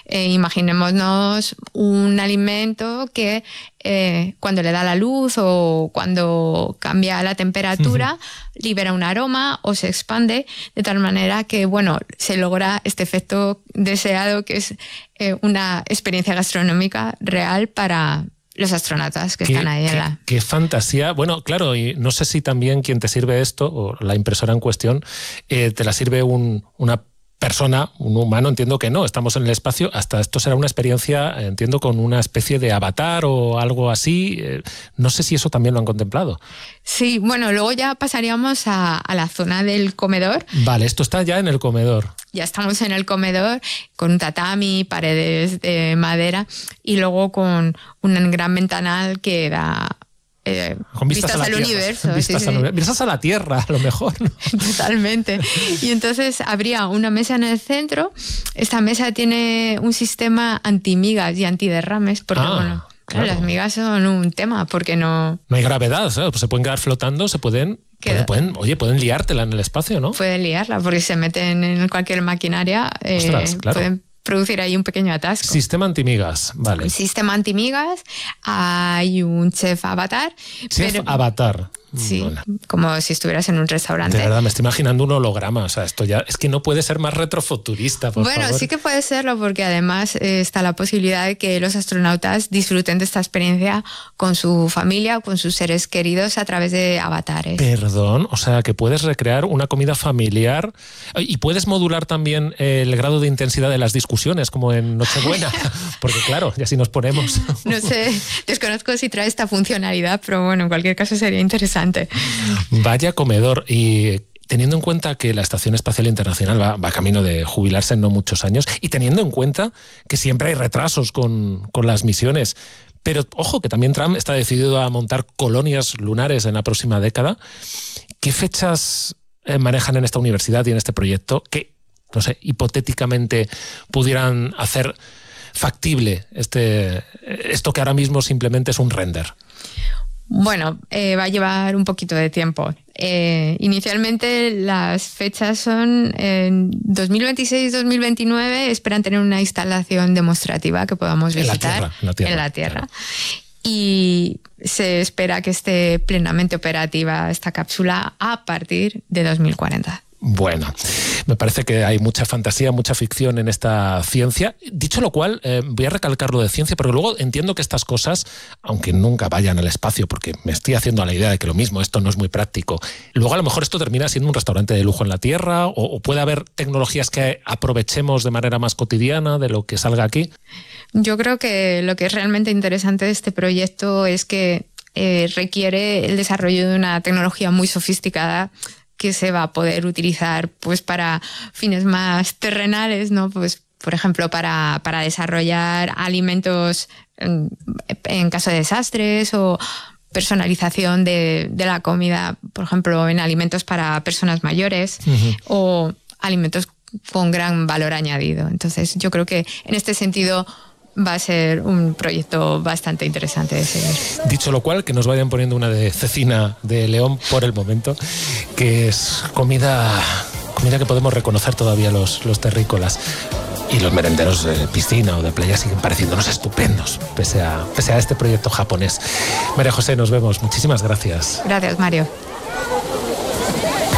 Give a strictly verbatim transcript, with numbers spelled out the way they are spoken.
Eh, imaginémonos un alimento que eh, cuando le da la luz o cuando cambia la temperatura, uh-huh. libera un aroma o se expande de tal manera que, bueno, se logra este efecto deseado que es eh, una experiencia gastronómica real para los astronautas que qué, están ahí qué, en la... Qué fantasía. Bueno, claro, y no sé si también quien te sirve esto, o la impresora en cuestión, eh, te la sirve un, una persona, un humano, entiendo que no, estamos en el espacio, hasta esto será una experiencia, entiendo, con una especie de avatar o algo así, eh, no sé si eso también lo han contemplado. Sí, bueno, luego ya pasaríamos a, a la zona del comedor. Vale, esto está ya en el comedor. Ya estamos en el comedor con un tatami, paredes de madera y luego con un gran ventanal que da... Eh, con vistas, vistas al universo. Vistas, sí, al, sí. vistas a la Tierra, a lo mejor, ¿no? Totalmente. Y entonces habría una mesa en el centro. Esta mesa tiene un sistema antimigas y antiderrames, porque ah, bueno, claro. las migas son un tema, porque no... No hay gravedad, ¿sabes? Pues se pueden quedar flotando, se pueden... Pueden, pueden, oye, pueden liártela en el espacio, ¿no? Pueden liarla, porque se meten en cualquier maquinaria. Ostras, eh, claro. Pueden producir ahí un pequeño atasco. Sistema antimigas, vale. Sistema antimigas, hay un chef avatar. Chef pero, avatar. Sí, bueno. Como si estuvieras en un restaurante. De verdad, me estoy imaginando un holograma. O sea, esto ya es que no puede ser más retrofuturista, por bueno, favor. sí que puede serlo, porque además eh, está la posibilidad de que los astronautas disfruten de esta experiencia con su familia o con sus seres queridos a través de avatares. Perdón, o sea, que puedes recrear una comida familiar y puedes modular también el grado de intensidad de las discusiones, como en Nochebuena, porque claro, ya si nos ponemos... No sé, desconozco si trae esta funcionalidad, pero bueno, en cualquier caso sería interesante. Vaya comedor. Y teniendo en cuenta que la Estación Espacial Internacional va, va camino de jubilarse en no muchos años y teniendo en cuenta que siempre hay retrasos con, con las misiones, pero ojo que también Trump está decidido a montar colonias lunares en la próxima década, ¿qué fechas manejan en esta universidad y en este proyecto que, no sé, hipotéticamente pudieran hacer factible este, esto que ahora mismo simplemente es un render? Bueno, eh, va a llevar un poquito de tiempo. Eh, inicialmente las fechas son en dos mil veintiséis dos mil veintinueve, esperan tener una instalación demostrativa que podamos visitar en la Tierra. En la Tierra, en la tierra. Claro. Y se espera que esté plenamente operativa esta cápsula a partir de dos mil cuarenta. Bueno, me parece que hay mucha fantasía, mucha ficción en esta ciencia. Dicho lo cual, eh, voy a recalcar lo de ciencia, porque luego entiendo que estas cosas, aunque nunca vayan al espacio, porque me estoy haciendo a la idea de que lo mismo, esto no es muy práctico, luego a lo mejor esto termina siendo un restaurante de lujo en la Tierra, o, o puede haber tecnologías que aprovechemos de manera más cotidiana de lo que salga aquí. Yo creo que lo que es realmente interesante de este proyecto es que eh, requiere el desarrollo de una tecnología muy sofisticada que se va a poder utilizar pues para fines más terrenales, ¿no? Pues, por ejemplo, para, para desarrollar alimentos en, en caso de desastres o personalización de, de la comida, por ejemplo, en alimentos para personas mayores uh-huh. o alimentos con gran valor añadido. Entonces, yo creo que en este sentido va a ser un proyecto bastante interesante de seguir. Dicho lo cual, que nos vayan poniendo una de cecina de león por el momento, que es comida, comida que podemos reconocer todavía los, los terrícolas. Y los merenderos de piscina o de playa siguen pareciéndonos estupendos, pese a, pese a este proyecto japonés. María José, nos vemos. Muchísimas gracias. Gracias, Mario.